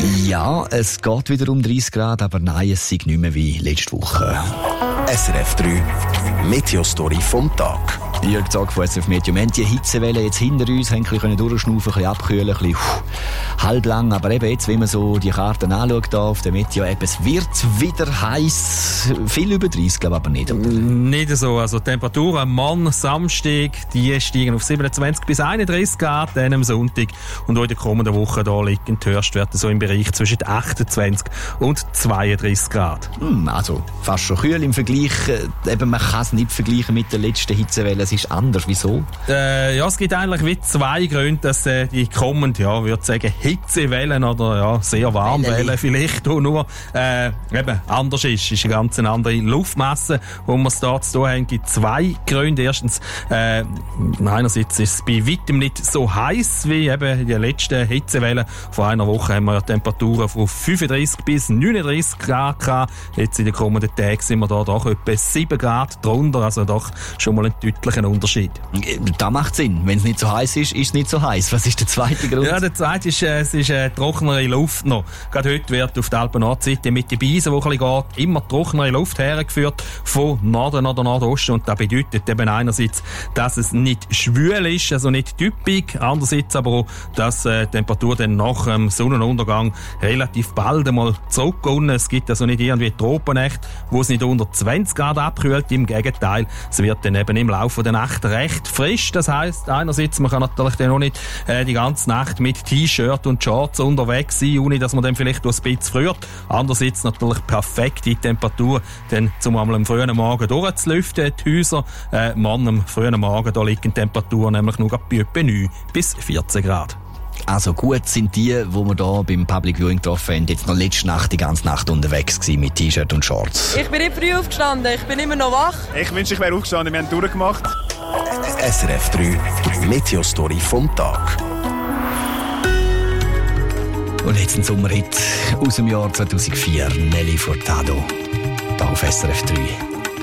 Ja, es geht wieder um 30 Grad, aber nein, es ist nicht mehr wie letzte Woche. SRF 3 Meteostory vom Tag. Jörg Zog von SRF Meteo. Wir haben die Hitzewelle jetzt hinter uns, haben ein bisschen durchschnaufen, ein bisschen abkühlen, ein bisschen halblang. Aber eben jetzt, wenn man so die Karten anschaut hier auf der Meteo-App, es wird wieder heiß. Viel über 30, glaube ich, aber nicht. Nicht so. Also die Temperaturen am Morgen, Samstag, die steigen auf 27 bis 31 Grad, dann am Sonntag. Und auch in der kommenden Woche da liegen die Höchstwerte so im Bereich zwischen 28 und 32 Grad. Also fast schon kühl im Vergleich. Eben, man kann es nicht vergleichen mit der letzten Hitzewelle. Es ist anders. Wieso? Ja, es gibt eigentlich wie zwei Gründe, dass die kommenden, ja, würde sagen, Hitzewellen oder ja, sehr Warmwellen vielleicht auch nur eben anders ist. Es ist eine ganz andere Luftmasse, wo wir es da zu tun haben. Es gibt zwei Gründe. Erstens, einerseits ist es bei weitem nicht so heiß wie eben in der letzten Hitzewelle. Vor einer Woche haben wir Temperaturen von 35 bis 39 Grad gehabt. Jetzt in den kommenden Tagen sind wir da doch etwa 7 Grad drunter, also doch schon mal ein deutlicher Unterschied. Das macht Sinn. Wenn es nicht so heiß ist, ist es nicht so heiß. Was ist der zweite Grund? Ja, der zweite ist, es ist trockenere Luft noch. Gerade heute wird auf der Alpen-Nordseite mit den Beisen, die ein bisschen geht, immer trockenere Luft hergeführt von Norden oder Nordosten. Und das bedeutet eben einerseits, dass es nicht schwül ist, also nicht typisch. Andererseits aber auch, dass die Temperatur dann nach dem Sonnenuntergang relativ bald einmal zurückkommt. Es gibt also nicht irgendwie Tropennächte, wo es nicht unter 20 Grad abkühlt. Im Gegenteil, es wird dann eben im Laufe der Nacht recht frisch. Das heisst, einerseits, man kann natürlich dann auch nicht die ganze Nacht mit T-Shirt und Shorts unterwegs sein, ohne dass man dann vielleicht ein bisschen friert. Andererseits natürlich perfekte Temperatur, dann zum einmal am frühen Morgen durchzulüften, die Häuser. Morgen am frühen Morgen, da liegen Temperaturen nämlich nur bei etwa 9 bis 14 Grad. Also gut sind die wir da beim Public Viewing getroffen haben, jetzt noch letzte Nacht die ganze Nacht unterwegs gewesen mit T-Shirt und Shorts. Ich bin nicht früh aufgestanden, ich bin immer noch wach. Ich wünschte, ich wäre aufgestanden, wir haben durchgemacht. SRF 3 Meteostory vom Tag. Und jetzt ein Sommerhit aus dem Jahr 2004, Nelly Furtado, da auf SRF 3.